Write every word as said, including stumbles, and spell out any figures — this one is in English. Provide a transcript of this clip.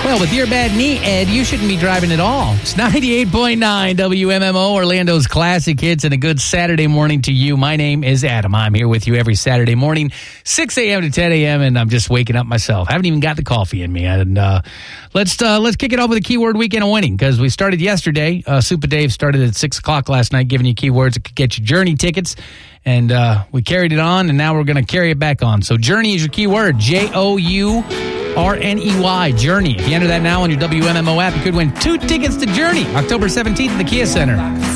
Well, with your bad knee, Ed, you shouldn't be driving at all. It's ninety-eight point nine W M M O, Orlando's classic hits, and a good Saturday morning to you. My name is Adam. I'm here with you every Saturday morning, six a.m. to ten a.m., and I'm just waking up myself. I haven't even got the coffee in me. And uh, let's uh, let's kick it off with a keyword weekend of winning, because we started yesterday. Uh, Super Dave started at six o'clock last night, giving you keywords that could get you Journey tickets. And uh, we carried it on, and now we're going to carry it back on. So Journey is your keyword, J O U R N E Y, Journey. If you enter that now on your W M M O app, you could win two tickets to Journey, October seventeenth at the Kia Center.